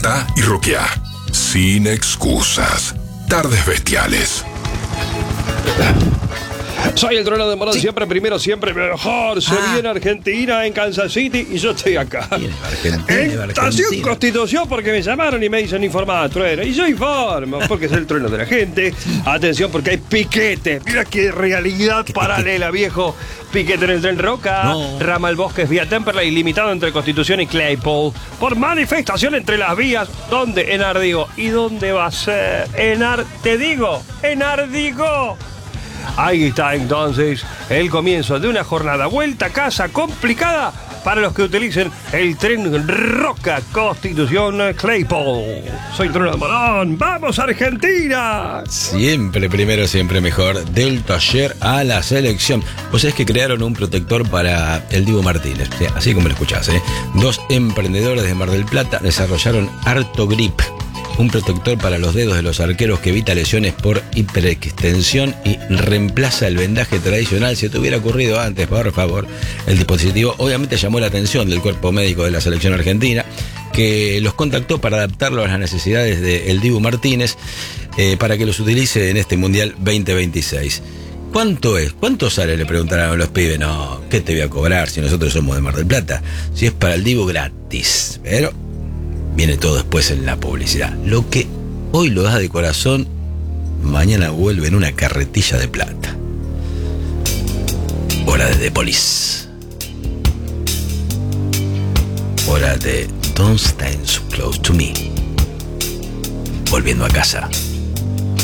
Cantá y roquea. Sin excusas. Tardes Bestiales. Soy el Trono de Morón, sí. Siempre primero, siempre mejor. Se viene Argentina en Kansas City y yo estoy acá. En Estación Constitución porque me llamaron y me dicen informar, Trueno. Y yo informo porque es el Trueno de la gente. Atención porque hay piquete. Mira qué realidad paralela, viejo. Piquete en el tren Roca, ramal Bosques vía Temperley, limitado entre Constitución y Claypole. Por manifestación entre las vías. ¿Dónde? En Ardigo. ¿Y dónde va a ser? En Ardigo. Ahí está entonces el comienzo de una jornada vuelta a casa complicada para los que utilicen el tren Roca Constitución Claypole. Soy Trono de Morón. ¡Vamos, Argentina! Siempre primero, siempre mejor. Del taller a la selección. Vos sabés que crearon un protector para el Dibu Martínez. Así como lo escuchás, ¿eh? 2 emprendedores de Mar del Plata desarrollaron Harto Grip, un protector para los dedos de los arqueros que evita lesiones por hiperextensión y reemplaza el vendaje tradicional. Si te hubiera ocurrido antes, por favor. El dispositivo obviamente llamó la atención del cuerpo médico de la selección argentina, que los contactó para adaptarlo a las necesidades del Dibu Martínez para que los utilice en este Mundial 2026. ¿Cuánto es? ¿Cuánto sale? Le preguntaron a los pibes. No, ¿qué te voy a cobrar si nosotros somos de Mar del Plata? Si es para el Dibu, gratis. Pero viene todo después en la publicidad. Lo que hoy lo das de corazón, mañana vuelve en una carretilla de plata. Hora de The Police. Hora de Don't Stand So Close to Me. Volviendo a casa.